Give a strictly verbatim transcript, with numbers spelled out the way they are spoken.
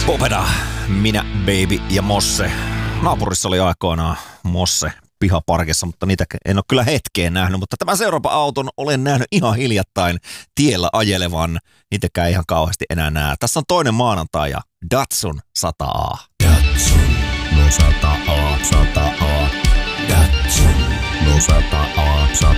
Popeda, minä, Baby ja Mosse. Naapurissa oli aikoinaan Mosse pihaparkissa, mutta niitä en ole kyllä hetkeen nähnyt. Mutta tämän seuraavan auton olen nähnyt ihan hiljattain tiellä ajelevan. Niitäkään ihan kauheasti enää näe. Tässä on toinen maanantai ja Datsun sata A. Datsun, no sata A, sata A. Datsun, no sata A, sata A.